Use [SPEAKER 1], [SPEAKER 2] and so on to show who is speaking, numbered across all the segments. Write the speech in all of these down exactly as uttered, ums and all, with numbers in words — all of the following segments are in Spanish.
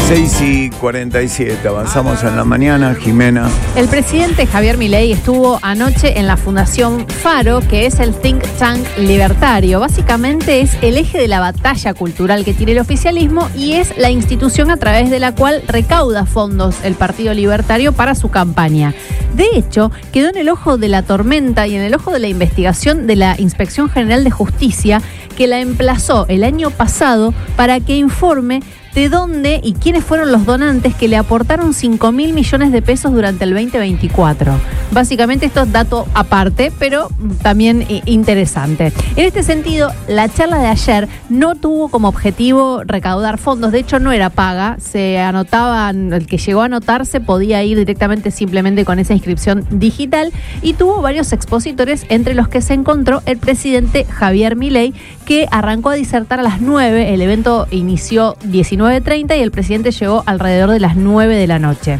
[SPEAKER 1] seis y cuarenta y siete, avanzamos en la mañana, Jimena.
[SPEAKER 2] El presidente Javier Milei estuvo anoche en la Fundación Faro, que es el think tank libertario. Básicamente es el eje de la batalla cultural que tiene el oficialismo y es la institución a través de la cual recauda fondos el Partido Libertario para su campaña. De hecho, quedó en el ojo de la tormenta y en el ojo de la investigación de la Inspección General de Justicia, que la emplazó el año pasado para que informe de dónde y quiénes fueron los donantes que le aportaron cinco mil millones de pesos durante el veinte veinticuatro. Básicamente esto es dato aparte, pero también eh, interesante. En este sentido, la charla de ayer no tuvo como objetivo recaudar fondos. De hecho, no era paga. Se anotaban, el que llegó a anotarse podía ir directamente simplemente con esa inscripción digital y tuvo varios expositores, entre los que se encontró el presidente Javier Milei, que arrancó a disertar a las nueve. El evento inició diecinueve treinta y el presidente llegó alrededor de las nueve de la noche.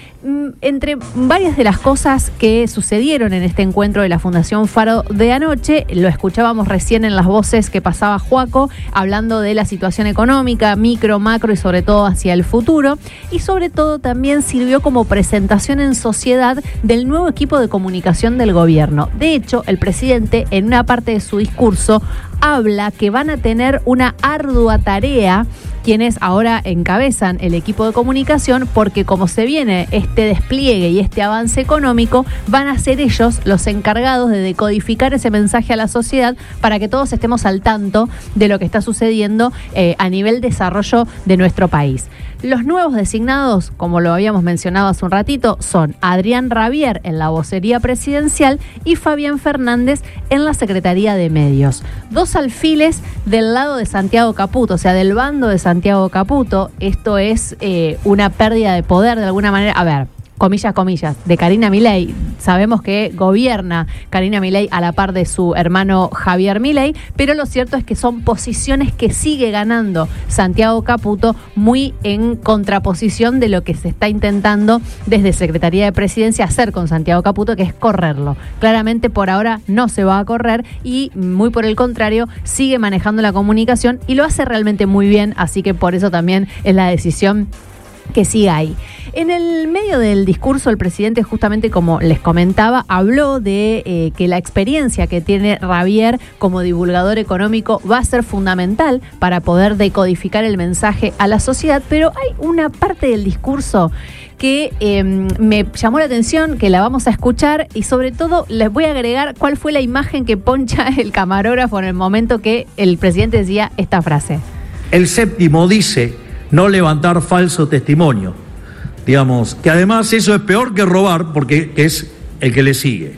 [SPEAKER 2] Entre varias de las cosas que sucedieron en este encuentro de la Fundación Faro de anoche, lo escuchábamos recién en las voces que pasaba Juaco, hablando de la situación económica, micro, macro y sobre todo hacia el futuro, y sobre todo también sirvió como presentación en sociedad del nuevo equipo de comunicación del gobierno. De hecho, el presidente en una parte de su discurso habla que van a tener una ardua tarea quienes ahora encabezan el equipo de comunicación, porque como se viene este despliegue y este avance económico, van a ser ellos los encargados de decodificar ese mensaje a la sociedad para que todos estemos al tanto de lo que está sucediendo eh, a nivel desarrollo de nuestro país. Los nuevos designados, como lo habíamos mencionado hace un ratito, son Adrián Rabier en la vocería presidencial y Fabián Fernández en la Secretaría de Medios. Dos alfiles del lado de Santiago Caputo, o sea, del bando de Santiago Caputo. Esto es eh, una pérdida de poder de alguna manera. A ver, comillas, comillas, de Karina Milei. Sabemos que gobierna Karina Milei a la par de su hermano Javier Milei, pero lo cierto es que son posiciones que sigue ganando Santiago Caputo, muy en contraposición de lo que se está intentando desde Secretaría de Presidencia hacer con Santiago Caputo, que es correrlo. Claramente por ahora no se va a correr y muy por el contrario sigue manejando la comunicación y lo hace realmente muy bien, así que por eso también es la decisión que siga ahí. En el medio del discurso, el presidente, justamente como les comentaba, habló de eh, que la experiencia que tiene Rabier como divulgador económico va a ser fundamental para poder decodificar el mensaje a la sociedad, pero hay una parte del discurso que eh, me llamó la atención, que la vamos a escuchar y sobre todo les voy a agregar cuál fue la imagen que poncha el camarógrafo en el momento que el presidente decía esta frase.
[SPEAKER 3] El séptimo dice: no levantar falso testimonio. Digamos, que además eso es peor que robar porque es el que le sigue.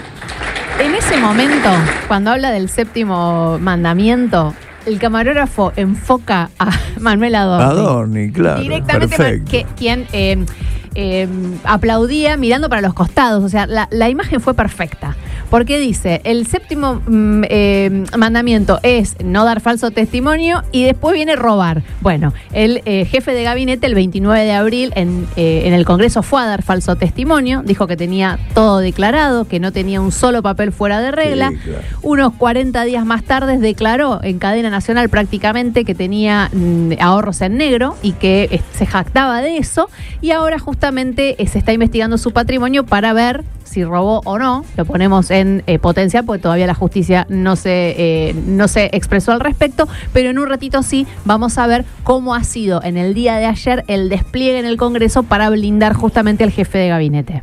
[SPEAKER 2] En ese momento, cuando habla del séptimo mandamiento, el camarógrafo enfoca a Manuel Adorni.
[SPEAKER 1] Adorni, claro.
[SPEAKER 2] Directamente, perfecto. Que, quien eh, eh, aplaudía mirando para los costados. O sea, la, la imagen fue perfecta. Porque dice, el séptimo mm, eh, mandamiento es no dar falso testimonio y después viene robar. Bueno, el eh, jefe de gabinete el veintinueve de abril en, eh, en el Congreso fue a dar falso testimonio, dijo que tenía todo declarado, que no tenía un solo papel fuera de regla. Sí, claro. Unos cuarenta días más tarde declaró en cadena nacional prácticamente que tenía mm, ahorros en negro y que eh, se jactaba de eso, y ahora justamente eh, se está investigando su patrimonio para ver si robó o no. Lo ponemos en eh, potencial porque todavía la justicia no se, eh, no se expresó al respecto, pero en un ratito sí vamos a ver cómo ha sido en el día de ayer el despliegue en el Congreso para blindar justamente al jefe de gabinete.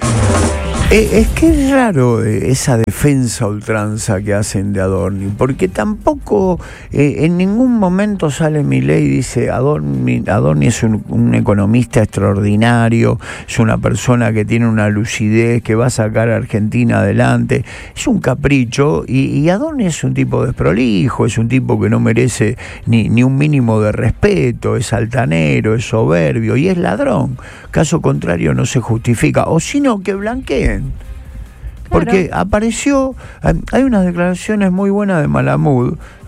[SPEAKER 1] Eh, es que es raro eh, esa defensa ultranza que hacen de Adorni, porque tampoco eh, en ningún momento sale Milei y dice Adorni, Adorni es un, un economista extraordinario, es una persona que tiene una lucidez, que va a sacar a Argentina adelante. Es un capricho y, y Adorni es un tipo desprolijo, es un tipo que no merece ni, ni un mínimo de respeto, es altanero, es soberbio y es ladrón. Caso contrario no se justifica, o sino que blanqueen. Porque claro, apareció, hay unas declaraciones muy buenas de Malamud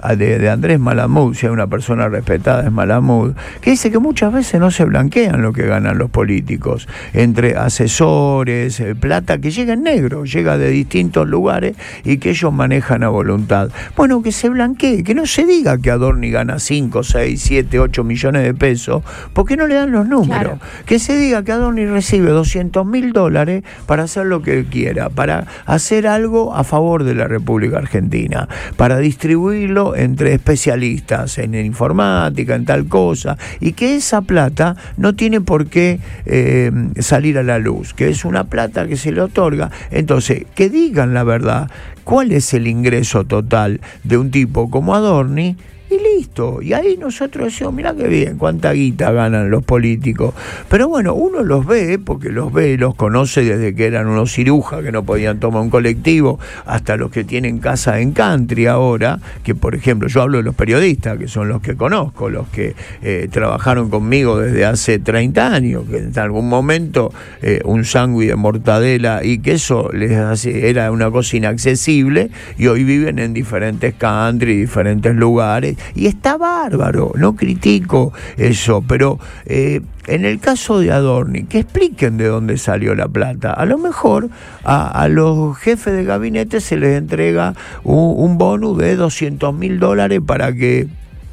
[SPEAKER 1] de, de Andrés Malamud, si hay una persona respetada es Malamud, que dice que muchas veces no se blanquean lo que ganan los políticos, entre asesores, eh, plata que llega en negro, llega de distintos lugares y que ellos manejan a voluntad. Bueno, que se blanquee, que no se diga que Adorni gana cinco, seis, siete, ocho millones de pesos, porque no le dan los números. Claro. Que se diga que Adorni recibe doscientos mil dólares para hacer lo que él quiera, para hacer algo a favor de la República Argentina, para distribuirlo entre especialistas en informática, en tal cosa, y que esa plata no tiene por qué eh, salir a la luz, que es una plata que se le otorga. Entonces, que digan la verdad, cuál es el ingreso total de un tipo como Adorni, y listo. Y ahí nosotros decimos, mirá qué bien, cuánta guita ganan los políticos. Pero bueno, uno los ve, porque los ve, los conoce desde que eran unos cirujas que no podían tomar un colectivo, hasta los que tienen casa en country ahora, que por ejemplo, yo hablo de los periodistas, que son los que conozco, los que eh, trabajaron conmigo desde hace treinta años, que en algún momento eh, un sándwich de mortadela y queso les hace, era una cosa inaccesible, y hoy viven en diferentes country, diferentes lugares, y está bárbaro, no critico eso, pero eh, en el caso de Adorni, que expliquen de dónde salió la plata. A lo mejor a, a los jefes de gabinete se les entrega un, un bonus de doscientos mil dólares para que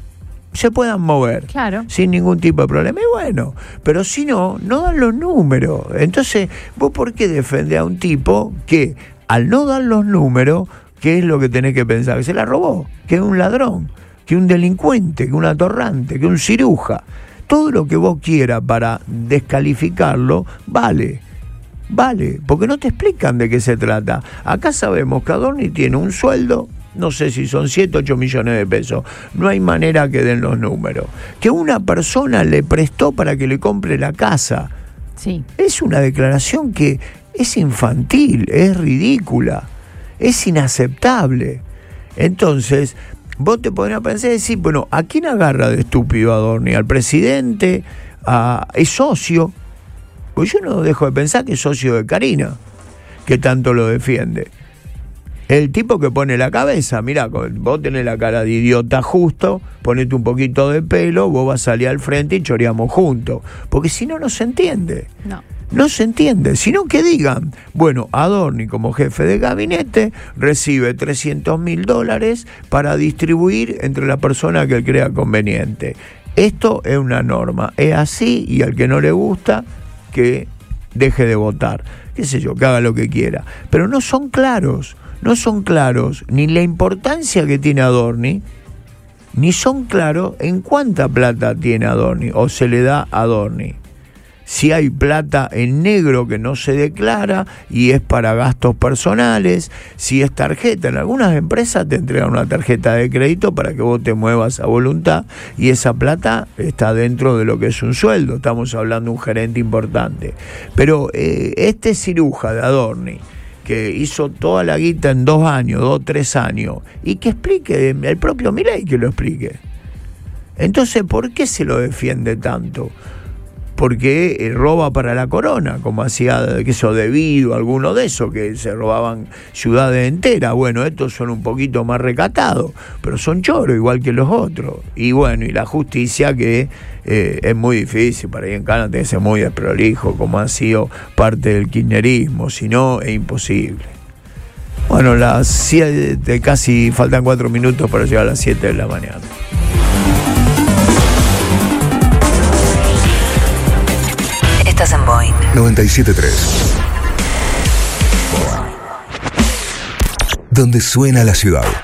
[SPEAKER 1] se puedan mover, claro, sin ningún tipo de problema. Y bueno, pero si no, no dan los números. Entonces, ¿vos por qué defendés a un tipo que al no dar los números, qué es lo que tenés que pensar? Que se la robó, que es un ladrón, que un delincuente, que un atorrante, que un ciruja. Todo lo que vos quieras para descalificarlo, vale, vale, porque no te explican de qué se trata. Acá sabemos que Adorni tiene un sueldo, no sé si son siete, ocho millones de pesos, no hay manera que den los números. Que una persona le prestó para que le compre la casa. Sí. Es una declaración que es infantil, es ridícula, es inaceptable. Entonces, vos te podrías pensar y decir, bueno, ¿a quién agarra de estúpido Adorni? ¿Al presidente? ¿A, ¿Es socio? Pues yo no dejo de pensar que es socio de Karina, que tanto lo defiende. El tipo que pone la cabeza, mirá, vos tenés la cara de idiota justo, ponete un poquito de pelo, vos vas a salir al frente y choreamos juntos. Porque si no, no se entiende. No. No se entiende, sino que digan, bueno, Adorni como jefe de gabinete recibe trescientos mil dólares para distribuir entre la persona que él crea conveniente. Esto es una norma, es así, y al que no le gusta, que deje de votar, qué sé yo, que haga lo que quiera. Pero no son claros, no son claros ni la importancia que tiene Adorni, ni son claros en cuánta plata tiene Adorni o se le da a Adorni. Si hay plata en negro que no se declara y es para gastos personales, si es tarjeta. En algunas empresas te entregan una tarjeta de crédito para que vos te muevas a voluntad y esa plata está dentro de lo que es un sueldo. Estamos hablando de un gerente importante. Pero eh, este ciruja de Adorni, que hizo toda la guita en dos años, dos, tres años, y que explique, el propio Milei que lo explique. Entonces, ¿por qué se lo defiende tanto? Porque eh, roba para la corona, como hacía, que eso, debido a alguno de esos, que se robaban ciudades enteras. Bueno, estos son un poquito más recatados, pero son choros igual que los otros. Y bueno, y la justicia, que eh, es muy difícil, para ir en Cana tiene que ser muy desprolijo, como ha sido parte del kirchnerismo, si no, es imposible. Bueno, las siete, casi faltan cuatro minutos para llegar a las siete de la mañana.
[SPEAKER 4] Estás en Boing noventa y siete punto tres. Donde suena la ciudad.